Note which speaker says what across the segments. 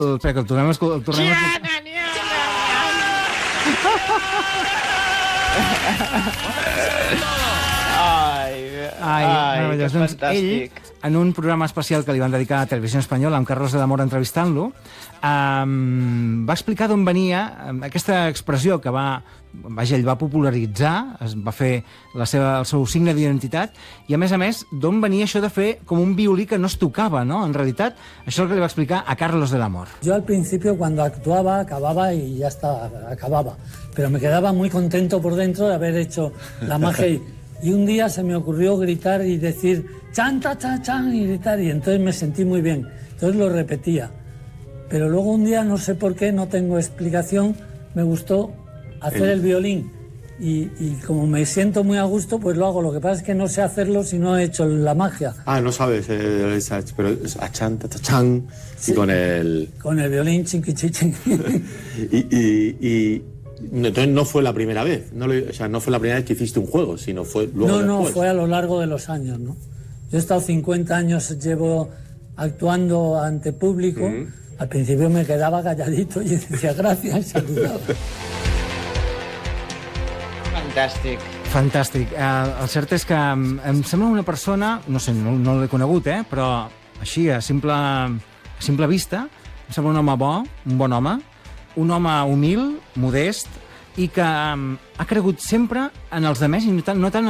Speaker 1: Espera, que el tornem a escoltar.
Speaker 2: Ai, que fantàstic.
Speaker 1: Ell, en un programa especial que li van dedicar a Televisió Espanyola, amb Carlos de la Mora entrevistant-lo, va explicar d'on venia aquesta expressió que ell va popularitzar, va fer el seu signe d'identitat, i a més, d'on venia això de fer com un violí que no es tocava, ¿no? En realidad, això és el que li va explicar a Carlos de la Mora.
Speaker 3: Yo al principio, cuando actuaba, acababa y ya está, acababa. Pero me quedaba muy contento por dentro de haber hecho la magia. Y un día se me ocurrió gritar y decir chan, ta, cha, chan, y gritar, y entonces me sentí muy bien. Entonces lo repetía. Pero luego un día, no sé por qué, no tengo explicación, me gustó hacer el violín. Y como me siento muy a gusto, pues lo hago. Lo que pasa es que no sé hacerlo si no he hecho la magia.
Speaker 4: No sabes, pero es a chan, ta, chan, sí, y con el...
Speaker 3: Con el violín, chinqui, chinqui.
Speaker 4: y entonces no fue la primera vez, no fue la primera vez que hiciste un juego, sino fue luego después.
Speaker 3: No, fue a lo largo de los años, ¿no? Yo he estado 50 años, llevo actuando ante público. Al principio me quedaba calladito y decía gracias y saludaba.
Speaker 2: Fantàstic.
Speaker 1: El cert és que em sembla una persona, no sé, no l'he conegut, però així, a simple vista, em sembla un home bo, un bon home, un home humil, modest, i que ha cregut sempre en els demés i no tant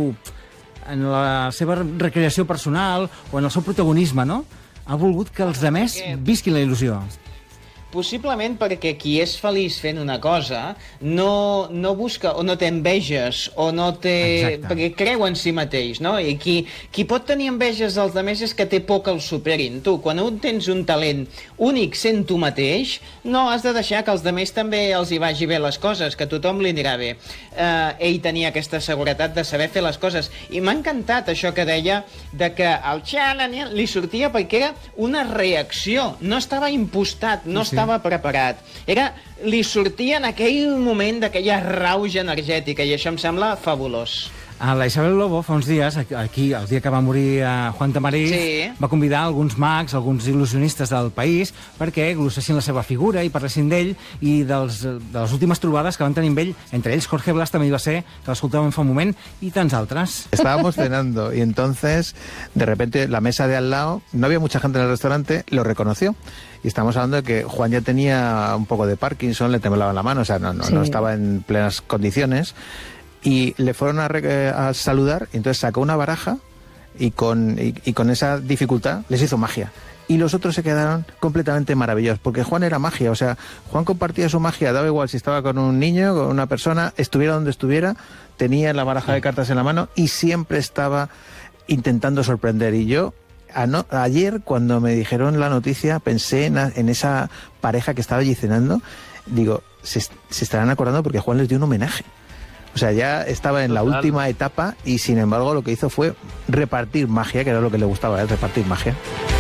Speaker 1: en la seva recreació personal o en el seu protagonisme, no? Ha volgut que els demés visquin la il·lusió.
Speaker 2: Possiblement perquè qui és feliç fent una cosa no busca o no té enveges o no té...
Speaker 1: Exacte.
Speaker 2: Perquè creu en si mateix, no? I qui pot tenir enveges dels altres és que té por que el superin. Tu, quan tens un talent únic sent tu mateix, no has de deixar que els altres també els hi vagi bé les coses, que a tothom li anirà bé. Ell tenia aquesta seguretat de saber fer les coses. I m'ha encantat això que deia de que el xalanian li sortia perquè era una reacció. No estava impostat, no estava preparat. Li sortia en aquell moment d'aquella rauja energètica i això em sembla fabulós.
Speaker 1: La Isabel Lobo, fa uns dies, aquí, el dia que va morir Juan Tamariz, va convidar alguns mags, alguns il·lusionistes del país, perquè glossessin la seva figura i parlessin d'ell i de les últimes trobades que van tenir amb ell, entre ells Jorge Blas també hi va ser, que l'escoltàvem fa un moment, i tants altres.
Speaker 5: Estábamos cenando y entonces, de repente, la mesa de al lado, no había mucha gente en el restaurante, lo reconoció. Y estamos hablando de que Juan ya tenía un poco de Parkinson, le temblaba la mano, o sea, no estaba en plenas condiciones. Y le fueron a saludar, y entonces sacó una baraja y con esa dificultad les hizo magia. Y los otros se quedaron completamente maravillados, porque Juan era magia, o sea, Juan compartía su magia, daba igual si estaba con un niño, con una persona, estuviera donde estuviera, tenía la baraja de cartas en la mano y siempre estaba intentando sorprender. Y yo, ayer, cuando me dijeron la noticia, pensé en esa pareja que estaba allí cenando, digo, se estarán acordando porque Juan les dio un homenaje. O sea, ya estaba en la última etapa y, sin embargo, lo que hizo fue repartir magia, que era lo que le gustaba, repartir magia.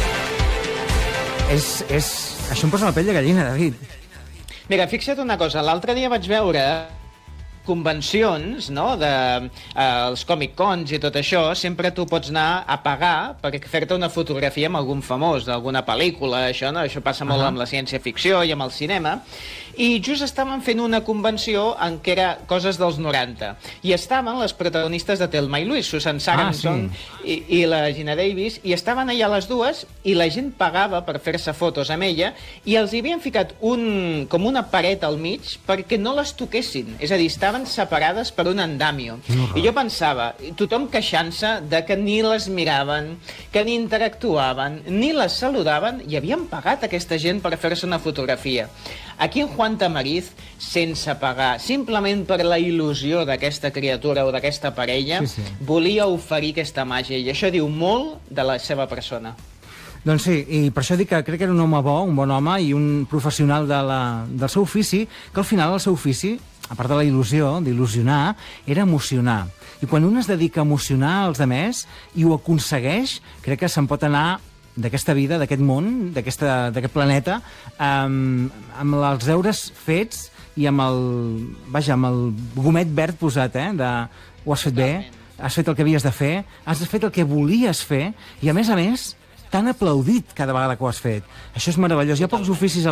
Speaker 1: Això em posa la pell de gallina, David.
Speaker 2: Mira, fixa't una cosa. L'altre dia vaig veure convencions, no?, els Comic Cons i tot això, sempre tu pots anar a pagar per fer-te una fotografia amb algun famós, d'alguna pel·lícula, això, no? Això passa molt amb la ciència-ficció i amb el cinema. I just estaven fent una convenció en què era coses dels 90. I estaven les protagonistes de Thelma i Louise, Susan Sarandon i la Gina Davis, i estaven allà les dues, i la gent pagava per fer-se fotos amb ella, i els hi havien ficat com una paret al mig perquè no les toquessin. És a dir, estaven separades per un andamio. I jo pensava, tothom queixant-se de que ni les miraven, que ni interactuaven, ni les saludaven, i havien pagat aquesta gent per fer-se una fotografia. Aquí en Juan Tamariz, sense pagar, simplement per la il·lusió d'aquesta criatura o d'aquesta parella, volia oferir aquesta màgia, i això diu molt de la seva persona.
Speaker 1: Doncs sí, i per això dic que crec que era un home bo, un bon home i un professional del seu ofici, que al final el seu ofici, a part de la il·lusió, d'il·lusionar, era emocionar. I quan un es dedica a emocionar els altres i ho aconsegueix, crec que se'n pot anar d'aquesta vida, d'aquest món, d'aquest planeta, amb els deures fets i amb el gomet verd posat, ho has fet bé, has fet el que havies de fer, has fet el que volies fer, i a més, tan aplaudit cada vegada que ho has fet. Això és meravellós. Hi ha pocs oficis